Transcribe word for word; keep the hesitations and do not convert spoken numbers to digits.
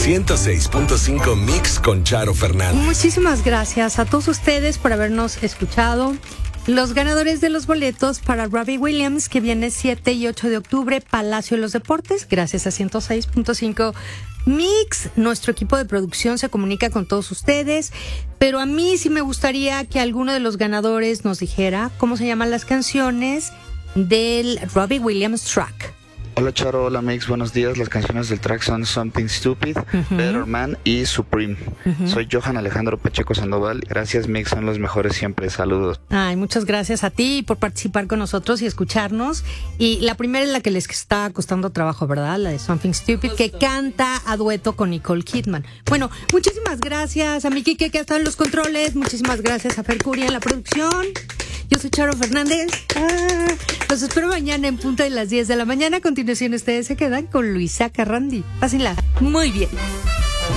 ciento seis punto cinco Mix con Charo Fernández. Muchísimas gracias a todos ustedes por habernos escuchado. Los ganadores de los boletos para Robbie Williams, que viene siete y ocho de octubre, Palacio de los Deportes, gracias a ciento seis punto cinco Mix. Nuestro equipo de producción se comunica con todos ustedes, pero a mí sí me gustaría que alguno de los ganadores nos dijera cómo se llaman las canciones del Robbie Williams track. Hola Charo, hola Mix, buenos días. Las canciones del track son Something Stupid, uh-huh. Better Man y Supreme. Uh-huh. Soy Johan Alejandro Pacheco Sandoval. Gracias Mix, son los mejores siempre. Saludos. Ay, muchas gracias a ti por participar con nosotros y escucharnos. Y la primera es la que les está costando trabajo, ¿verdad? La de Something Stupid, que canta a dueto con Nicole Kidman. Bueno, muchísimas gracias a mi Kike, que ha estado en los controles. Muchísimas gracias a Fercuria en la producción. Yo soy Charo Fernández. Ah, los espero mañana en punto de las diez de la mañana. A continuación, ustedes se quedan con Luisa Carrandi. Pásenla muy bien.